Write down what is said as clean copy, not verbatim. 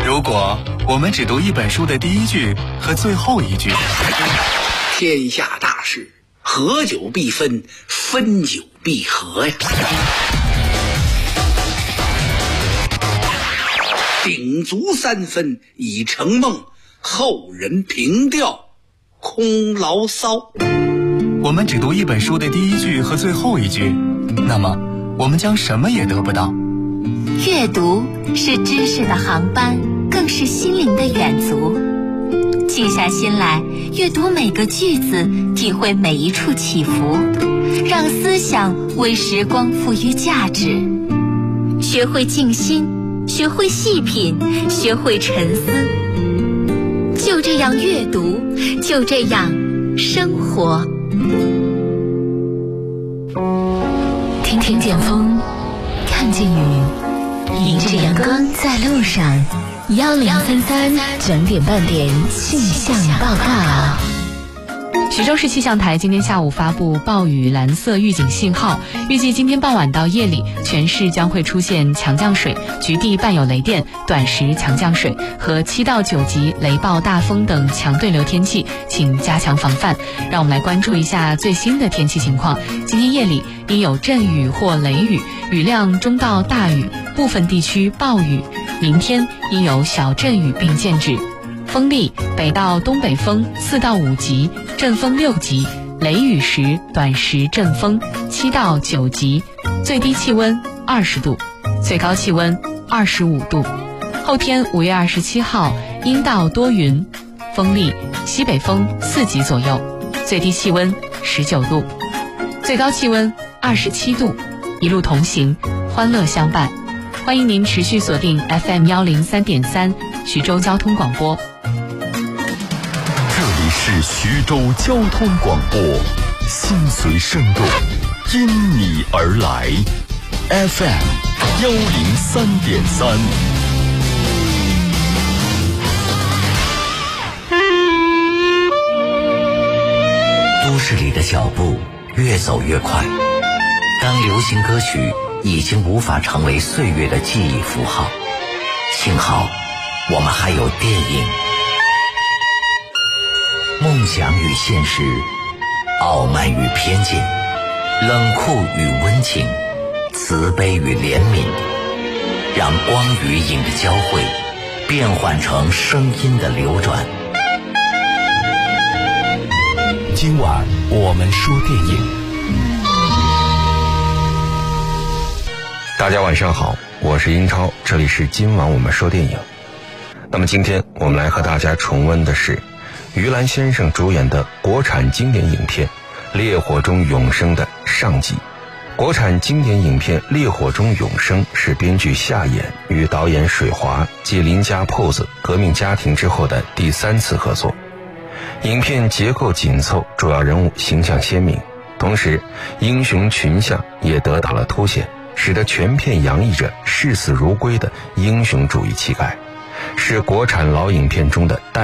如果我们只读一本书的第一句和最后一句， 天下大事，合久必分，分久必合呀。鼎足三分已成梦，后人凭吊空牢骚。 我们只读一本书的第一句和最后一句，那么我们将什么也得不到。 阅读是知识的航班，更是心灵的远足。静下心来，阅读每个句子，体会每一处起伏，让思想为时光赋予价值。学会静心，学会细品，学会沉思。就这样阅读，就这样生活。听见风，看见雨，迎着阳光在路上。1033整点半点气象报告。 徐州市气象台今天下午发布暴雨蓝色预警信号，预计今天傍晚到夜里，全市将会出现强降水、局地伴有雷电、短时强降水和7到9级雷暴大风等强对流天气，请加强防范。让我们来关注一下最新的天气情况。今天夜里应有阵雨或雷雨，雨量中到大雨，部分地区暴雨。明天应有小阵雨并见止。风力北到东北风4到5级，阵风6级，雷雨时短时阵风7到9级，最低气温20度，最高气温25度。后天5月27号阴到多云，风力西北风4级左右，最低气温19度，最高气温27度。一路同行，欢乐相伴。欢迎您持续锁定 FM103.3 徐州交通广播。 这里是徐州交通广播，心随声动，因你而来。FM103.3。 都市里的脚步越走越快，当流行歌曲已经无法成为岁月的记忆符号，幸好我们还有电影。梦想与现实，傲慢与偏见，冷酷与温情，慈悲与怜悯，让光与影的交汇变换成声音的流转。 今晚我们说电影。 大家晚上好，我是英超，这里是今晚我们说电影。那么今天我们来和大家重温的是于兰先生主演的国产经典影片《烈火中永生》的上集。国产经典影片《烈火中永生》是编剧夏衍与导演水华继邻家 POSE 革命家庭之后的第3次合作。影片结构紧凑，主要人物形象鲜明，同时英雄群像也得到了凸显，使得全片洋溢着视死如归的英雄主义气概，是国产老影片中的